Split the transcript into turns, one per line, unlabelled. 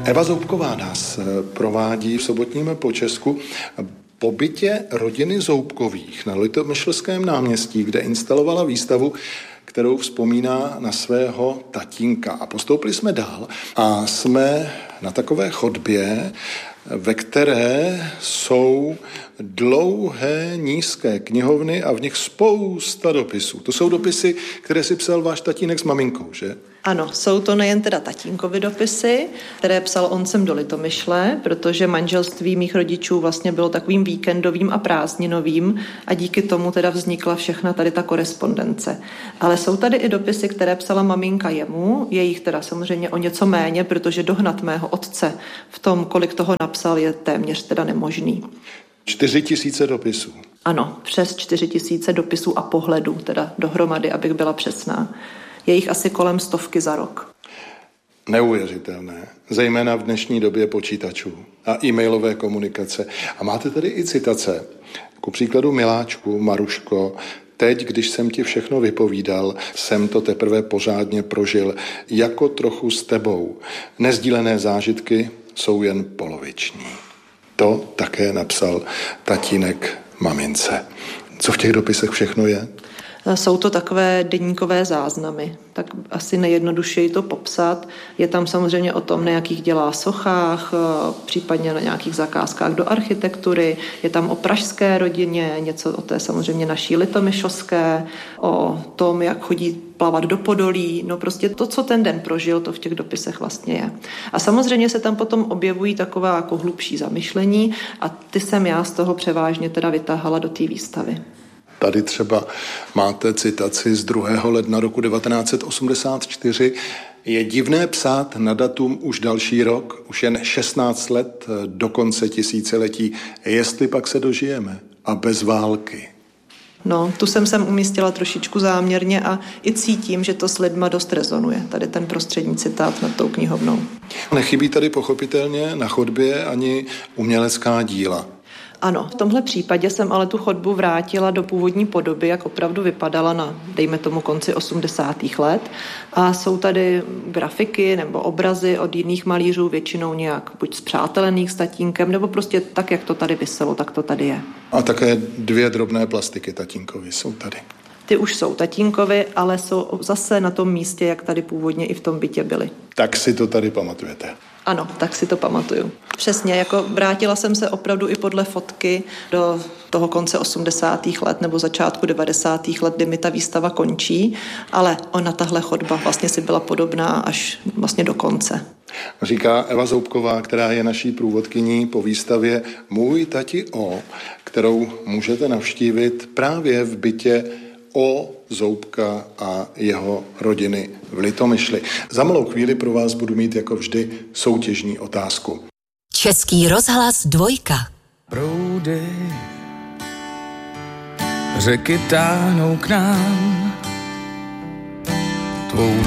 Eva Zoubková nás provádí v sobotním Počesku po bytě rodiny Zoubkových na Litomyšlském náměstí, kde instalovala výstavu, kterou vzpomíná na svého tatínka. A postoupili jsme dál a jsme na takové chodbě, ve které jsou dlouhé nízké knihovny a v nich spousta dopisů. To jsou dopisy, které si psal váš tatínek s maminkou, že?
Ano, jsou to nejen teda tatínkovy dopisy, které psal on sem do Litomyšle, protože manželství mých rodičů vlastně bylo takovým víkendovým a prázdninovým a díky tomu teda vznikla všechna tady ta korespondence. Ale jsou tady i dopisy, které psala maminka jemu, je jich teda samozřejmě o něco méně, protože dohnat mého otce v tom, kolik toho napsal, je téměř teda nemožný.
4000 dopisů.
Ano, přes 4000 dopisů a pohledů, teda dohromady, abych byla přesná. Je jich asi kolem 100 za rok.
Neuvěřitelné, zejména v dnešní době počítačů a e-mailové komunikace. A máte tady i citace. Ku příkladu miláčku, Maruško, teď, když jsem ti všechno vypovídal, jsem to teprve pořádně prožil, jako trochu s tebou. Nezdílené zážitky jsou jen poloviční. To také napsal tatínek mamince. Co v těch dopisech všechno je?
Jsou to takové deníkové záznamy, tak asi nejjednodušeji to popsat. Je tam samozřejmě o tom, na jakých dělá sochách, případně na nějakých zakázkách do architektury. Je tam o pražské rodině, něco o té samozřejmě naší litomyšlské, o tom, jak chodí plavat do Podolí. No prostě to, co ten den prožil, to v těch dopisech vlastně je. A samozřejmě se tam potom objevují taková jako hlubší zamyšlení a ty jsem já z toho převážně teda vytáhala do té výstavy.
Tady třeba máte citaci z 2. ledna roku 1984. Je divné psát na datum už další rok, už jen 16 let do konce tisíciletí, jestli pak se dožijeme a bez války.
No, tu jsem sem umístila trošičku záměrně a i cítím, že to s lidma dost rezonuje. Tady ten prostřední citát nad tou knihovnou.
Nechybí tady pochopitelně na chodbě ani umělecká díla.
Ano, v tomhle případě jsem ale tu chodbu vrátila do původní podoby, jak opravdu vypadala na, dejme tomu, konci 80. let. A jsou tady grafiky nebo obrazy od jiných malířů, většinou nějak buď spřátelených s tatínkem, nebo prostě tak, jak to tady viselo, tak to tady je.
A také 2 drobné plastiky tatínkovi jsou tady.
Ty už jsou tatínkovi, ale jsou zase na tom místě, jak tady původně i v tom bytě byly.
Tak si to tady pamatujete.
Ano, tak si to pamatuju. Přesně, jako vrátila jsem se opravdu i podle fotky do toho konce 80. let nebo začátku 90. let, kdy mi ta výstava končí, ale ona, tahle chodba vlastně si byla podobná až vlastně do konce.
Říká Eva Zoubková, která je naší průvodkyní po výstavě Můj tati O, kterou můžete navštívit právě v bytě O. Zoubka a jeho rodiny v Litomyšli. Za malou chvíli pro vás budu mít jako vždy soutěžní otázku.
Český rozhlas 2.
Proudy řeky táhnou k nám, tvou